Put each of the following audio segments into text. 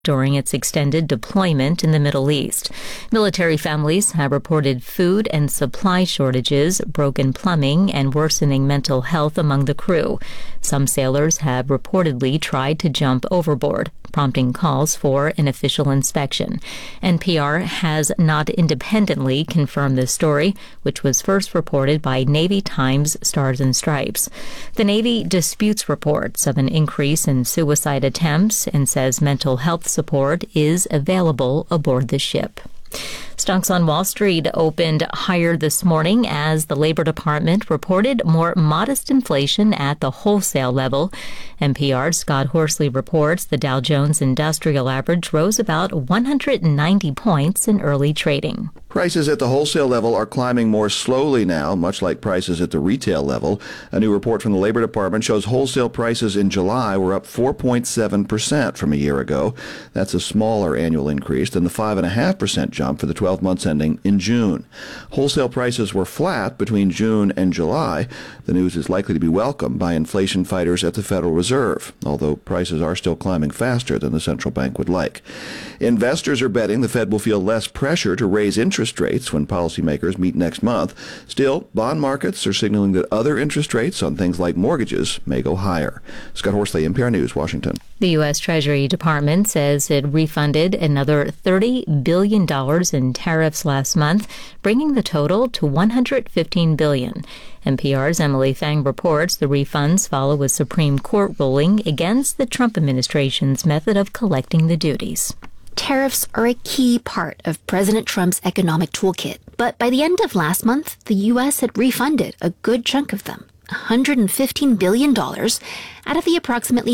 during its extended deployment in the Middle East. Military families have reported food and supply shortages, broken plumbing, and worsening mental health among the crew. Some sailors have reportedly tried to jump overboard, prompting calls for an official inspection. NPR has not independently confirmed this story, which was first reported by Navy Times Stars and Stripes. The Navy disputes reports of an increase in suicide attempts and says mental health support is available aboard the ship. Stocks on Wall Street opened higher this morning as the Labor Department reported more modest inflation at the wholesale level. NPR's Scott Horsley reports the Dow Jones Industrial Average rose about 190 points in early trading. Prices at the wholesale level are climbing more slowly now, much like prices at the retail level. A new report from the Labor Department shows wholesale prices in July were up 4.7% from a year ago. That's a smaller annual increase than the 5.5% jump for the 12 months ending in June. Wholesale prices were flat between June and July. The news is likely to be welcomed by inflation fighters at the Federal Reserve, although prices are still climbing faster than the central bank would like. Investors are betting the Fed will feel less pressure to raise interest rates when policymakers meet next month. Still, bond markets are signaling that other interest rates on things like mortgages may go higher. Scott Horsley, NPR News, Washington. The U.S. Treasury Department says it refunded another $30 billion in tariffs last month, bringing the total to $115 billion. NPR's Emily Fang reports the refunds follow a Supreme Court ruling against the Trump administration's method of collecting the duties. Tariffs are a key part of President Trump's economic toolkit, but by the end of last month, the U.S. had refunded a good chunk of them, $115 billion out of the approximately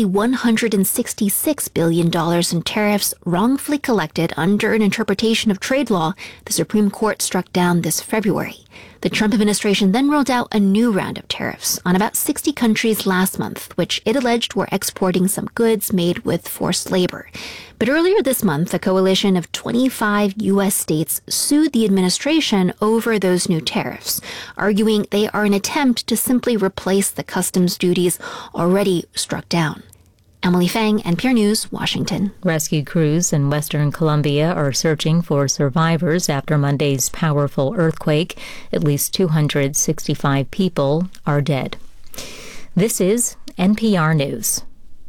$166 billion in tariffs wrongfully collected under an interpretation of trade law the Supreme Court struck down this February. The Trump administration then rolled out a new round of tariffs on about 60 countries last month, which it alleged were exporting some goods made with forced labor. But earlier this month, a coalition of 25 U.S. states sued the administration over those new tariffs, arguing they are an attempt to simply replace the customs duties already struck down. Emily Fang, NPR News, Washington. Rescue crews in Western Colombia are searching for survivors after Monday's powerful earthquake. At least 265 people are dead. This is NPR News.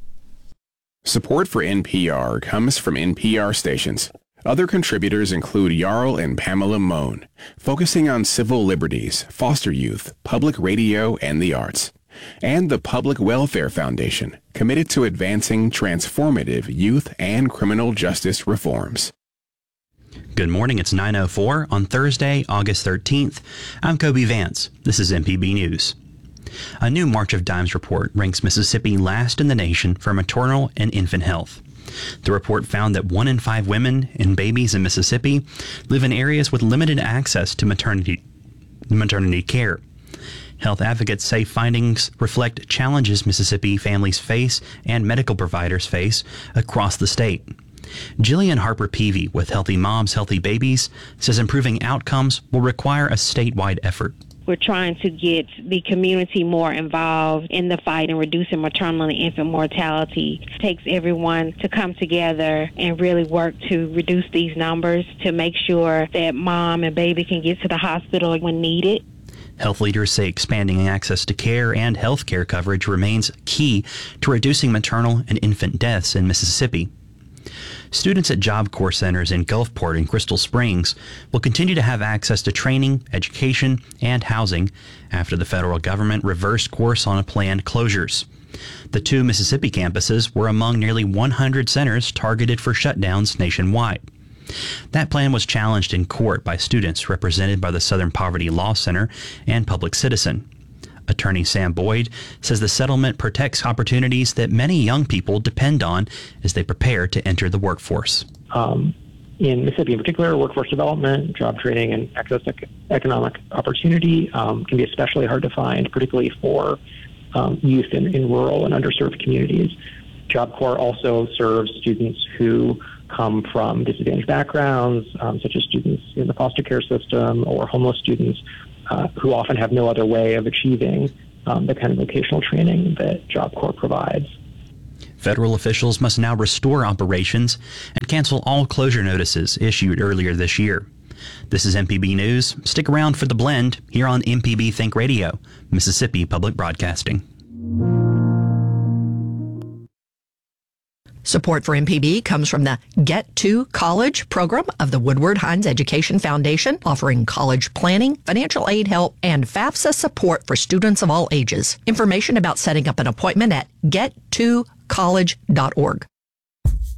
Support for NPR comes from NPR stations. Other contributors include Jarl and Pamela Mohn, focusing on civil liberties, foster youth, public radio, and the arts. And the Public Welfare Foundation, committed to advancing transformative youth and criminal justice reforms. Good morning, it's 9:04 on Thursday, August 13th. I'm Kobe Vance. This is MPB News. A new March of Dimes report ranks Mississippi last in the nation for maternal and infant health. The report found that 1 in 5 women and babies in Mississippi live in areas with limited access to maternity care. Health advocates say findings reflect challenges Mississippi families face and medical providers face across the state. Jillian Harper Peavy with Healthy Moms, Healthy Babies says improving outcomes will require a statewide effort. We're trying to get the community more involved in the fight in reducing maternal and infant mortality. It takes everyone to come together and really work to reduce these numbers to make sure that mom and baby can get to the hospital when needed. Health leaders say expanding access to care and health care coverage remains key to reducing maternal and infant deaths in Mississippi. Students at Job Corps centers in Gulfport and Crystal Springs will continue to have access to training, education, and housing after the federal government reversed course on planned closures. The 2 Mississippi campuses were among nearly 100 centers targeted for shutdowns nationwide. That plan was challenged in court by students represented by the Southern Poverty Law Center and Public Citizen. Attorney Sam Boyd says the settlement protects opportunities that many young people depend on as they prepare to enter the workforce. In Mississippi in particular, workforce development, job training, and access to economic opportunity can be especially hard to find, particularly for youth in rural and underserved communities. Job Corps also serves students who come from disadvantaged backgrounds, such as students in the foster care system or homeless students who often have no other way of achieving the kind of vocational training that Job Corps provides. Federal officials must now restore operations and cancel all closure notices issued earlier this year. This is MPB News. Stick around for The Blend here on MPB Think Radio, Mississippi Public Broadcasting. Support for MPB comes from the Get to College program of the Woodward Hines Education Foundation, offering college planning, financial aid help, and FAFSA support for students of all ages. Information about setting up an appointment at gettocollege.org.